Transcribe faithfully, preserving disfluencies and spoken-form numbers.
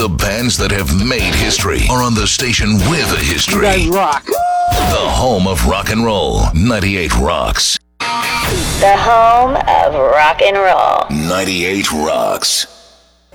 The bands that have made history are on the station with a history. You guys rock. The home of rock and roll. ninety-eight Rocks. The home of rock and roll. ninety-eight Rocks.